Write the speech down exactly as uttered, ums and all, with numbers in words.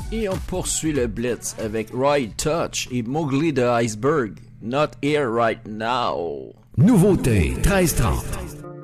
Et on poursuit le Blitz avec Roy Touch et Mowgli de Iceberg. Not here right now. Nouveauté treize trente.